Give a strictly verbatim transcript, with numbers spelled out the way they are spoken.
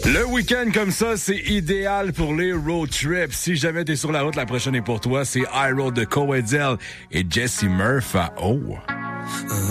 Le week-end comme ça, c'est idéal pour les road trips. Si jamais t'es sur la route, la prochaine est pour toi. C'est I Road de Coedel et Jesse Murph à O.